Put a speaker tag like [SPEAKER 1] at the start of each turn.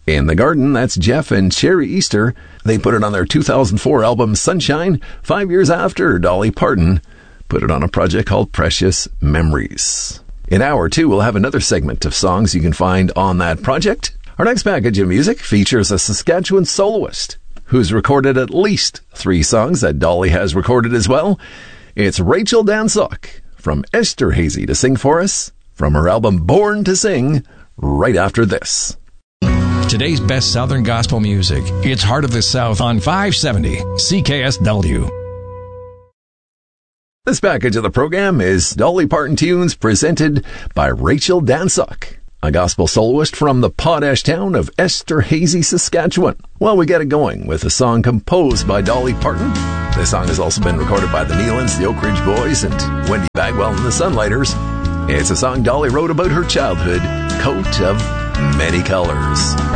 [SPEAKER 1] In the Garden, that's Jeff and Cherry Easter. They put it on their 2004 album Sunshine, 5 years after Dolly Parton put it on a project called Precious Memories. In hour 2, we'll have another segment of songs you can find on that project. Our next package of music features a Saskatchewan soloist who's recorded at least 3 songs that Dolly has recorded as well. It's Rachel Dansock from Esterhazy to sing for us from her album Born to Sing right after this.
[SPEAKER 2] Today's best Southern gospel music. It's Heart of the South on 570 CKSW.
[SPEAKER 1] This package of the program is Dolly Parton Tunes presented by Rachel Dansock, a gospel soloist from the potash town of Esterhazy, Saskatchewan. Well, we get it going with a song composed by Dolly Parton. This song has also been recorded by the Nealons, the Oak Ridge Boys, and Wendy Bagwell and the Sunlighters. It's a song Dolly wrote about her childhood, Coat of Many Colors.